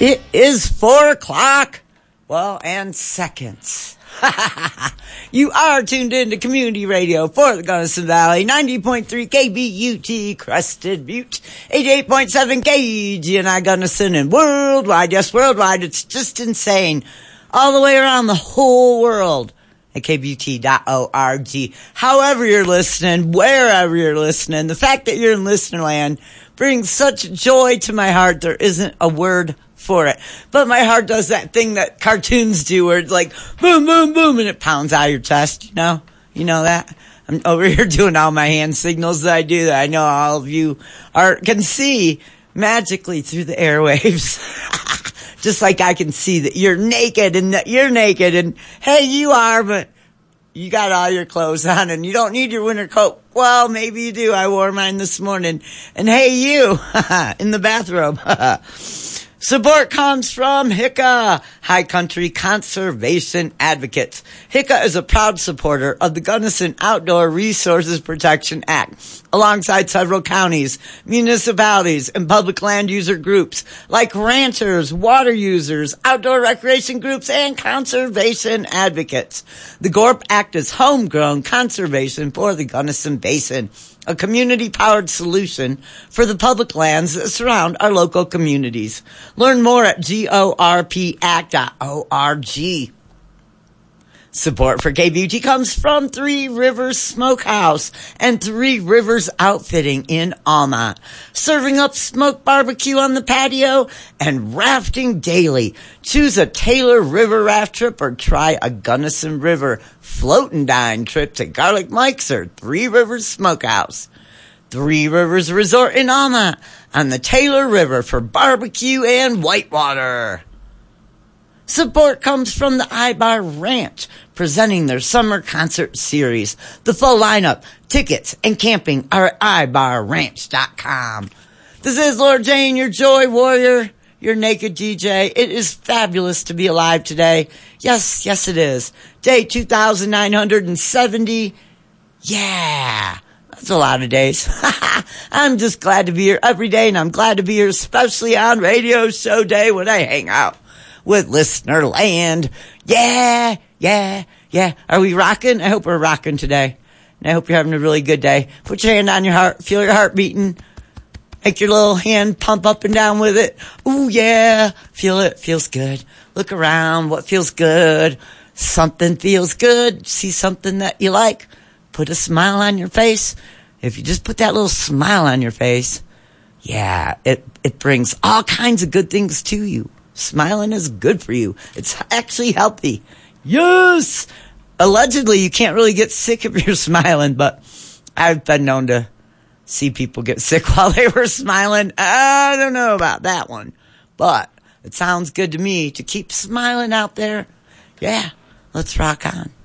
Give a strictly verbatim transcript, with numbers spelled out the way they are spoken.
It is four o'clock. Well, and seconds. You are tuned in to Community Radio for the Gunnison Valley, ninety point three K B U T, Crested Butte, eighty-eight point seven K G N I Gunnison, and worldwide, yes, worldwide, it's just insane. All the way around the whole world at K B U T dot org. However you're listening, wherever you're listening, the fact that you're in listener land brings such joy to my heart, there isn't a word for it. But my heart does that thing that cartoons do where it's like boom, boom, boom, and it pounds out your chest, you know? You know that? I'm over here doing all my hand signals that I do that I know all of you are can see magically through the airwaves. Just like I can see that you're naked and that you're naked and hey, you are, but you got all your clothes on and you don't need your winter coat. Well, maybe you do. I wore mine this morning. And hey, you in the bathrobe. Support comes from H I C A, High Country Conservation Advocates. H I C A is a proud supporter of the Gunnison Outdoor Resources Protection Act, alongside several counties, municipalities, and public land user groups like ranchers, water users, outdoor recreation groups, and conservation advocates. The G O R P Act is homegrown conservation for the Gunnison Basin, a community-powered solution for the public lands that surround our local communities. Learn more at G O R P act dot org. Support for K B U T comes from Three Rivers Smokehouse and Three Rivers Outfitting in Almont. Serving up smoked barbecue on the patio and rafting daily. Choose a Taylor River raft trip or try a Gunnison River float and dine trip to Garlic Mike's or Three Rivers Smokehouse. Three Rivers Resort in Almont on the Taylor River for barbecue and whitewater. Support comes from the iBar Ranch, presenting their summer concert series. The full lineup, tickets, and camping are at i bar ranch dot com. This is Lord Jane, your joy warrior, your naked D J. It is fabulous to be alive today. Yes, yes it is. Day two thousand nine hundred seventy. Yeah, that's a lot of days. I'm just glad to be here every day, and I'm glad to be here especially on Radio Show Day when I hang out with listener land. Yeah, yeah, yeah. Are we rocking? I hope we're rocking today. And I hope you're having a really good day. Put your hand on your heart. Feel your heart beating. Make your little hand pump up and down with it. Ooh, yeah. Feel it. Feels good. Look around. What feels good? Something feels good. See something that you like. Put a smile on your face. If you just put that little smile on your face, yeah, it, it brings all kinds of good things to you. Smiling is good for you. It's actually healthy. Yes! Allegedly, you can't really get sick if you're smiling, but I've been known to see people get sick while they were smiling. I don't know about that one, but it sounds good to me to keep smiling out there. Yeah, let's rock on.